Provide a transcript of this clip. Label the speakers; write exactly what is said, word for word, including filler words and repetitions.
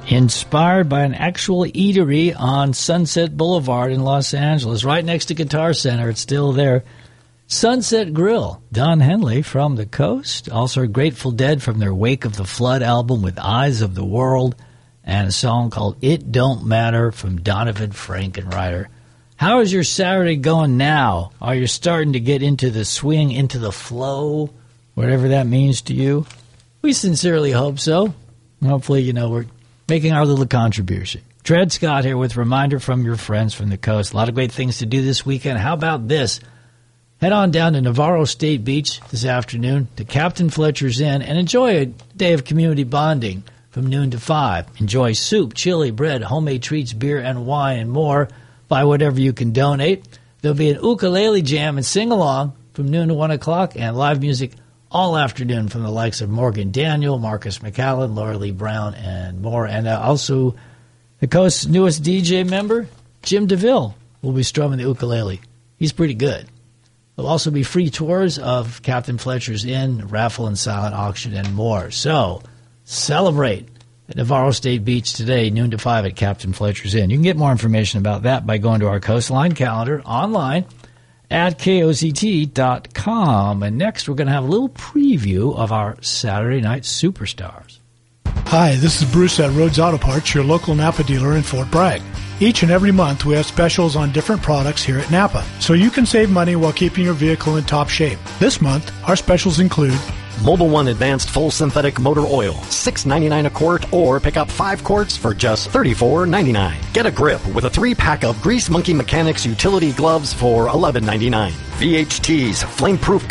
Speaker 1: Inspired by an actual eatery on Sunset Boulevard in Los Angeles, right next to Guitar Center. It's still there. Sunset Grill. Don Henley from the Coast. Also Grateful Dead from their Wake of the Flood album with Eyes of the World. And a song called It Don't Matter from Donovan Frankenreiter. How is your Saturday going now? Are you starting to get into the swing, into the flow, whatever that means to you? We sincerely hope so. Hopefully, you know, we're making our little contribution. Dred Scott here with Reminder from your friends from the coast. A lot of great things to do this weekend. How about this? Head on down to Navarro State Beach this afternoon to Captain Fletcher's Inn and enjoy a day of community bonding from noon to five. Enjoy soup, chili, bread, homemade treats, beer, and wine, and more. Buy whatever you can donate. There'll be an ukulele jam and sing-along from noon to one o'clock and live music all afternoon from the likes of Morgan Daniel, Marcus McAllen, Laura Lee Brown, and more. And uh, also the Coast's newest D J member, Jim DeVille, will be strumming the ukulele. He's pretty good. There'll also be free tours of Captain Fletcher's Inn, raffle and silent auction, and more. So celebrate at Navarro State Beach today, noon to five at Captain Fletcher's Inn. You can get more information about that by going to our Coastline calendar online at K O Z T dot com. And next, we're going to have a little preview of our Saturday Night Superstars.
Speaker 2: Hi, this is Bruce at Rhodes Auto Parts, your local Napa dealer in Fort Bragg. Each and every month, we have specials on different products here at Napa, so you can save money while keeping your vehicle in top shape. This month, our specials include
Speaker 3: Mobil one Advanced Full Synthetic Motor Oil, six ninety-nine a quart, or pick up five quarts for just thirty-four ninety-nine. Get a grip with a three-pack of Grease Monkey Mechanics utility gloves for eleven ninety-nine. V H T's Flameproof